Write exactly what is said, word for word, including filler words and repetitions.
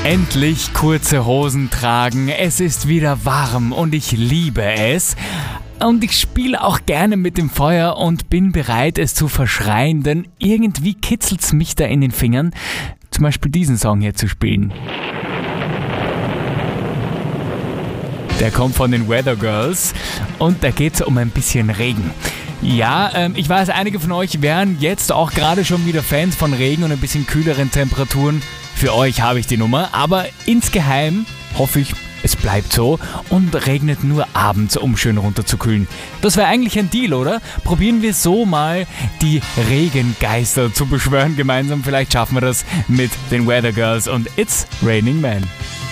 Endlich kurze Hosen tragen, es ist wieder warm und ich liebe es. Und ich spiele auch gerne mit dem Feuer und bin bereit, es zu verschreien, denn irgendwie kitzelt's mich da in den Fingern, zum Beispiel diesen Song hier zu spielen. Der kommt von den Weather Girls und da geht's um ein bisschen Regen. Ja, ähm, ich weiß, einige von euch wären jetzt auch gerade schon wieder Fans von Regen und ein bisschen kühleren Temperaturen. Für euch habe ich die Nummer, aber insgeheim hoffe ich, es bleibt so und regnet nur abends, um schön runterzukühlen. Das wäre eigentlich ein Deal, oder? Probieren wir so mal die Regengeister zu beschwören gemeinsam. Vielleicht schaffen wir das mit den Weather Girls und It's Raining Man.